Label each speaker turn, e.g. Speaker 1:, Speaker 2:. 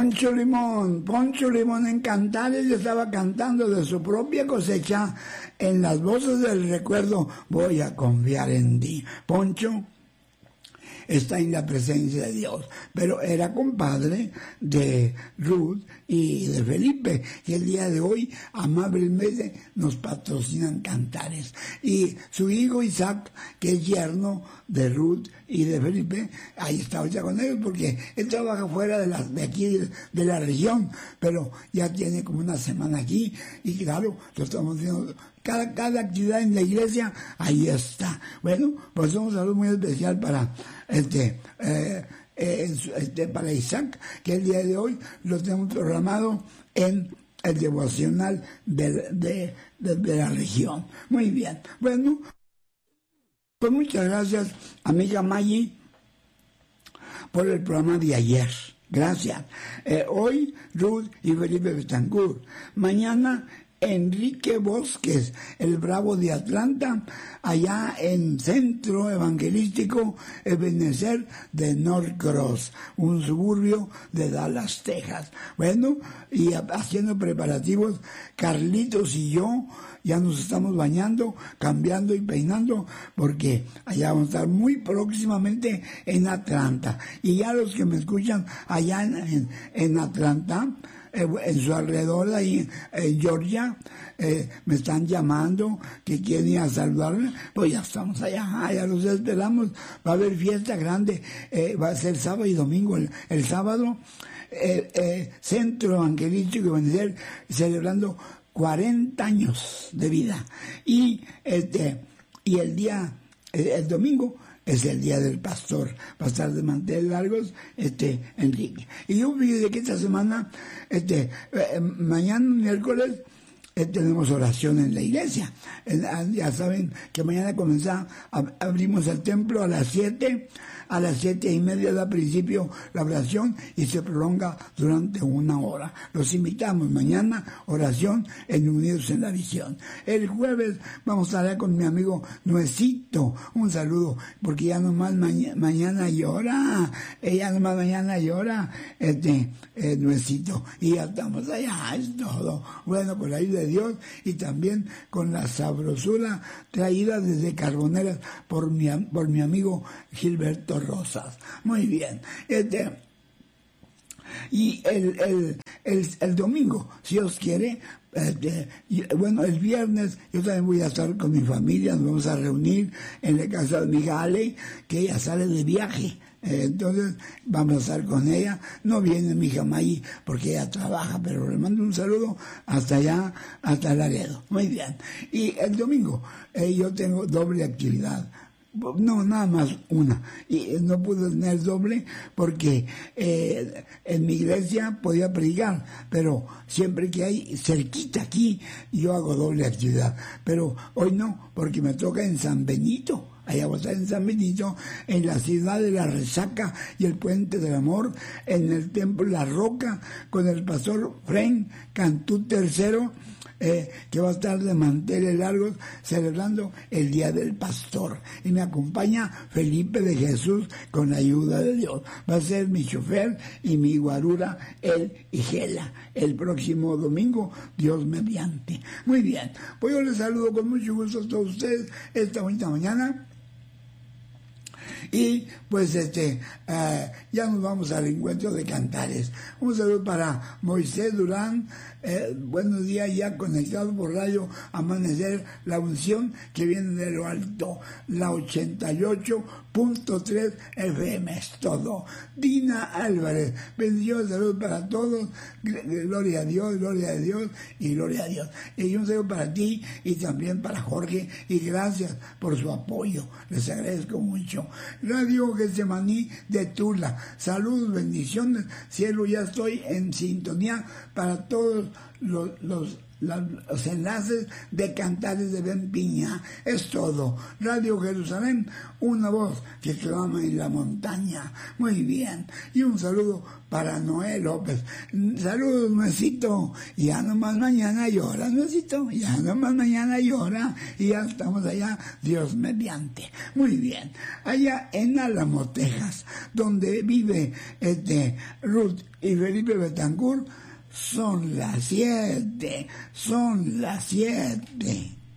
Speaker 1: Poncho Limón en Cantares estaba cantando de su propia cosecha en las voces del recuerdo, voy a confiar en ti. Poncho está en la presencia de Dios, pero era compadre de Ruth y de Felipe, y el día de hoy amablemente nos patrocinan Cantares. Y su hijo Isaac, que es yerno de Ruth y de Felipe, ahí está ya con ellos, porque él trabaja fuera de aquí, de la región, pero ya tiene como una semana aquí, y claro, lo estamos haciendo. Cada actividad en la iglesia, ahí está. Bueno, pues un saludo muy especial para para Isaac, que el día de hoy lo tenemos programado en el devocional de la región. Muy bien. Bueno, pues muchas gracias, amiga Maggie, por el programa de ayer. Gracias. Hoy Ruth y Felipe Betancourt. Mañana Enrique Bosques, el Bravo de Atlanta, allá en Centro Evangelístico Ebenezer de Norcross, un suburbio de Dallas, Texas. Bueno, y haciendo preparativos, Carlitos y yo ya nos estamos bañando, cambiando y peinando, porque allá vamos a estar muy próximamente en Atlanta. Y ya los que me escuchan allá en Atlanta, en su alrededor, ahí en Georgia, me están llamando que quieren ir a saludarme, pues ya estamos allá, ya los esperamos. Va a haber fiesta grande, va a ser sábado y domingo. El sábado, Centro Evangelístico Ebenezer celebrando 40 años de vida, y el día, el domingo, es el día del pastor, va a estar de manteles largos, Enrique. Y yo vi de que esta semana, mañana miércoles, tenemos oración en la iglesia. Ya saben que mañana abrimos el templo a las 7, a las 7:30 da principio la oración y se prolonga durante 1 hora. Los invitamos mañana, oración en Unidos en la Visión. El jueves vamos a hablar con mi amigo Nuecito, un saludo, porque ya nomás mañana llora, Nuecito, y ya estamos allá, es todo. Bueno, con la ayuda de Dios y también con la sabrosura traída desde Carboneras por mi amigo Gilberto Rosas. Muy bien. Y el domingo, si Dios quiere, bueno, el viernes yo también voy a estar con mi familia, nos vamos a reunir en la casa de mi hija Ale, que ella sale de viaje. Entonces vamos a estar con ella. No viene mi hija Maggie porque ella trabaja, pero le mando un saludo hasta allá, hasta Laredo. Muy bien. Y el domingo yo tengo doble actividad. No, nada más una. Y no pude tener doble porque en mi iglesia podía predicar, pero siempre que hay cerquita aquí, yo hago doble actividad. Pero hoy no, porque me toca en San Benito. Allá voy a estar en San Benito, en la ciudad de la Resaca y el Puente del Amor, en el Templo La Roca, con el pastor Frank Cantú III, que va a estar de manteles largos celebrando el Día del Pastor. Y me acompaña Felipe de Jesús con la ayuda de Dios. Va a ser mi chofer y mi guarura, él y Gela, el próximo domingo, Dios mediante. Muy bien, pues yo les saludo con mucho gusto a todos ustedes esta bonita mañana. Y pues ya nos vamos al encuentro de Cantares. Un saludo para Moisés Durán. Buenos días, ya conectado por Radio Amanecer, la unción que viene de lo alto, la 88.3 FM, es todo. Dina Álvarez, bendiciones, saludos para todos, gloria a Dios y gloria a Dios. Y un saludo para ti y también para Jorge, y gracias por su apoyo, les agradezco mucho. Radio Getsemaní de Tula, saludos, bendiciones, cielo, ya estoy en sintonía para todos los los enlaces de Cantares de Ben Piña. Es todo. Radio Jerusalén, una voz que clama en la montaña. Muy bien. Y un saludo para Noé López. Saludos, Nuecito. Ya nomás mañana llora, Nuecito. Ya nomás mañana llora. Y ya estamos allá, Dios mediante. Muy bien. Allá en Álamo, Texas, donde vive Ruth y Felipe Betancourt, son las 7.